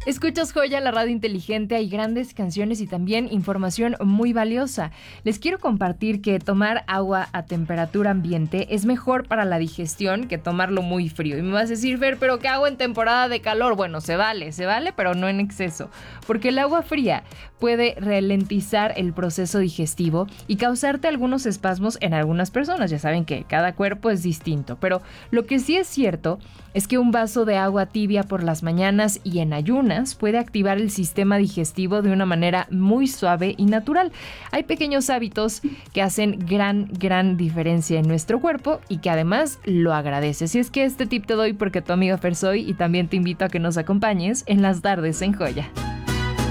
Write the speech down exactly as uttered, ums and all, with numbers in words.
Escuchas Joya, la radio inteligente, hay grandes canciones y también información muy valiosa. Les quiero compartir que tomar agua a temperatura ambiente es mejor para la digestión que tomarlo muy frío. Y me vas a decir, Fer, ¿pero qué hago en temporada de calor? Bueno, se vale, se vale, pero no en exceso. Porque el agua fría puede ralentizar el proceso digestivo y causarte algunos espasmos en algunas personas. Ya saben que cada cuerpo es distinto, pero lo que sí es cierto es que un vaso de agua tibia por las mañanas y en ayunas puede activar el sistema digestivo de una manera muy suave y natural. Hay pequeños hábitos que hacen gran, gran diferencia en nuestro cuerpo y que además lo agradece. Así es que este tip te doy porque tu amiga Fer soy y también te invito a que nos acompañes en las tardes en Joya.